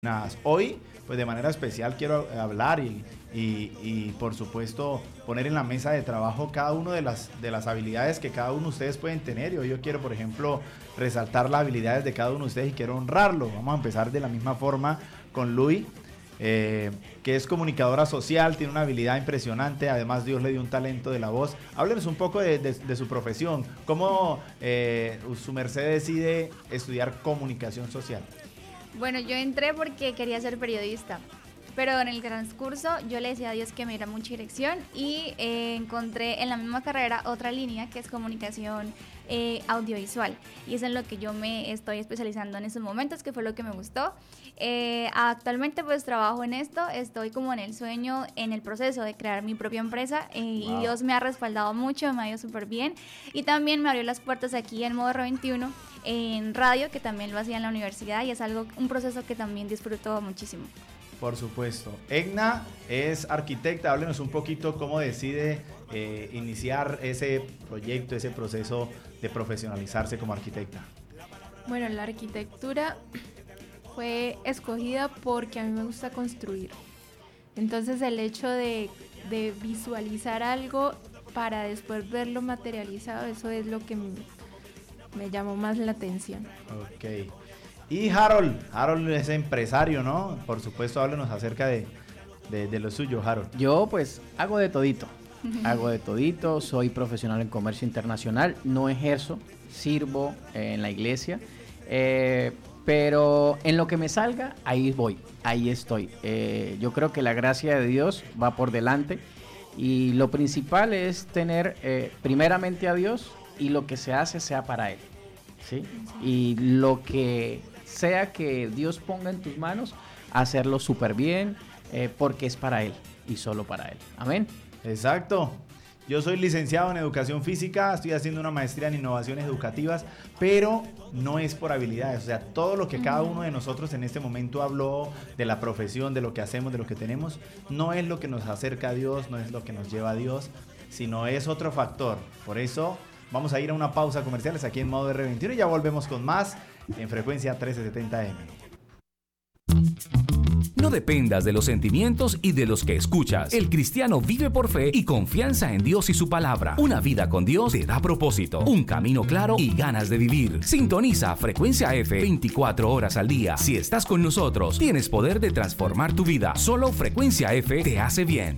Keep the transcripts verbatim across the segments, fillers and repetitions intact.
Hoy, pues de manera especial quiero hablar y, y, y por supuesto poner en la mesa de trabajo cada una de las, de las habilidades que cada uno de ustedes pueden tener. Y hoy yo quiero, por ejemplo, resaltar las habilidades de cada uno de ustedes y quiero honrarlo. Vamos a empezar de la misma forma con Luis, eh, que es comunicadora social, tiene una habilidad impresionante, además Dios le dio un talento de la voz. Háblenos un poco de, de, de su profesión, cómo eh, su merced decide estudiar comunicación social. Bueno, yo entré porque quería ser periodista, pero en el transcurso yo le decía a Dios que me diera mucha dirección y eh, encontré en la misma carrera otra línea que es comunicación eh, audiovisual, y es en lo que yo me estoy especializando en estos momentos, que fue lo que me gustó. Eh, actualmente pues trabajo en esto, estoy como en el sueño, en el proceso de crear mi propia empresa, eh, wow. Y Dios me ha respaldado mucho, me ha ido súper bien, y también me abrió las puertas aquí en Modo R veintiuno, en radio, que también lo hacía en la universidad, y es algo, un proceso que también disfruto muchísimo. Por supuesto. Egna es arquitecta, háblenos un poquito cómo decide eh, iniciar ese proyecto, ese proceso de profesionalizarse como arquitecta. Bueno, la arquitectura fue escogida porque a mí me gusta construir. Entonces el hecho de, de visualizar algo para después verlo materializado, eso es lo que me, me llamó más la atención. Ok. Y Harold, Harold es empresario, ¿no? Por supuesto, háblenos acerca de, de, de lo suyo, Harold. Yo pues hago de todito, hago de todito, soy profesional en comercio internacional, no ejerzo, sirvo eh, en la iglesia, eh, pero en lo que me salga, ahí voy, ahí estoy. Eh, yo creo que la gracia de Dios va por delante y lo principal es tener eh, primeramente a Dios y lo que se hace sea para Él, ¿sí? Y lo que sea que Dios ponga en tus manos, hacerlo súper bien, eh, porque es para Él y solo para Él. Amén. Exacto. Yo soy licenciado en educación física, estoy haciendo una maestría en innovaciones educativas, pero no es por habilidades. O sea, todo lo que cada uno de nosotros en este momento habló de la profesión, de lo que hacemos, de lo que tenemos, no es lo que nos acerca a Dios, no es lo que nos lleva a Dios, sino es otro factor. Por eso vamos a ir a una pausa comerciales aquí en Modo R veintiuno y ya volvemos con más en frecuencia trece setenta eme. No dependas de los sentimientos y de los que escuchas. El cristiano vive por fe y confianza en Dios y su palabra. Una vida con Dios te da propósito, un camino claro y ganas de vivir. Sintoniza Frecuencia F veinticuatro horas al día. Si estás con nosotros, tienes poder de transformar tu vida. Solo Frecuencia F te hace bien.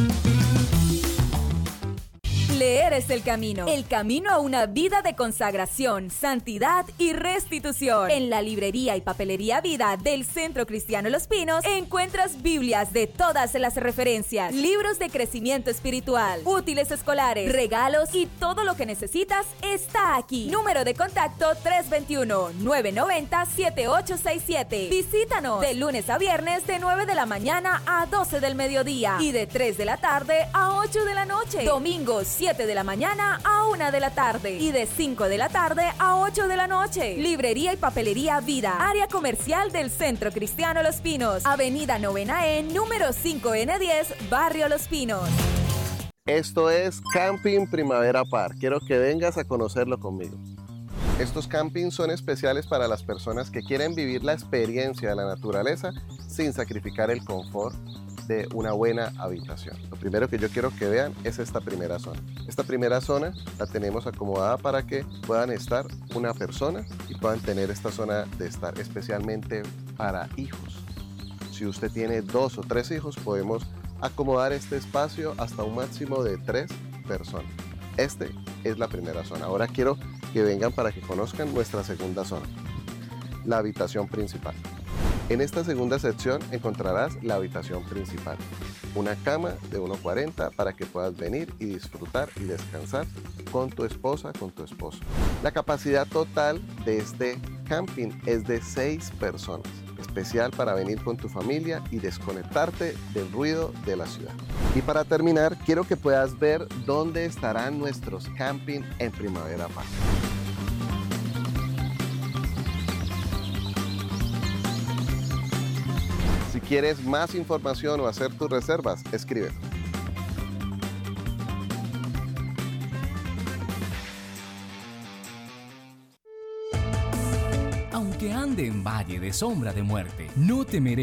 Leer es el camino, el camino a una vida de consagración, santidad y restitución. En la librería y papelería Vida del Centro Cristiano Los Pinos encuentras Biblias de todas las referencias, libros de crecimiento espiritual, útiles escolares, regalos y todo lo que necesitas está aquí. Número de contacto tres dos uno, nueve nueve cero, siete ocho seis siete. Visítanos de lunes a viernes de nueve de la mañana a doce del mediodía y de tres de la tarde a ocho de la noche. Domingos siete de la mañana a una de la tarde y de cinco de la tarde a ocho de la noche. Librería y papelería Vida, área comercial del Centro Cristiano Los Pinos, Avenida Novena E, número cinco ene diez, Barrio Los Pinos. Esto es Camping Primavera Park. Quiero que vengas a conocerlo conmigo. Estos campings son especiales para las personas que quieren vivir la experiencia de la naturaleza sin sacrificar el confort de una buena habitación. Lo primero que yo quiero que vean es esta primera zona. Esta primera zona la tenemos acomodada para que puedan estar una persona y puedan tener esta zona de estar especialmente para hijos. Si usted tiene dos o tres hijos, podemos acomodar este espacio hasta un máximo de tres personas. Este es la primera zona. Ahora quiero que vengan para que conozcan nuestra segunda zona, la habitación principal. En esta segunda sección encontrarás la habitación principal, una cama de uno cuarenta para que puedas venir y disfrutar y descansar con tu esposa, con tu esposo. La capacidad total de este camping es de seis personas, especial para venir con tu familia y desconectarte del ruido de la ciudad. Y para terminar, quiero que puedas ver dónde estarán nuestros camping en Primavera Park. Si quieres más información o hacer tus reservas, escribe. Aunque ande en valle de sombra de muerte, no temeré